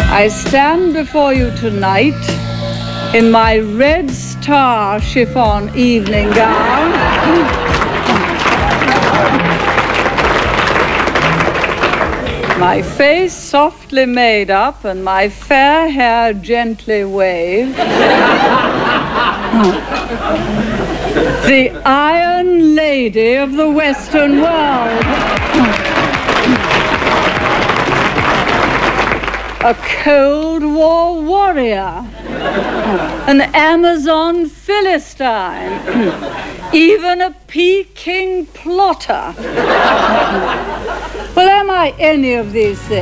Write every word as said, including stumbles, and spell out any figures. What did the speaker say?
I stand before you tonight in my red star chiffon evening gown. My face softly made up and my fair hair gently waved. The Iron Lady of the Western world. A Cold War warrior. An Amazon Philistine. Even a Peking plotter. Well, am I any of these things?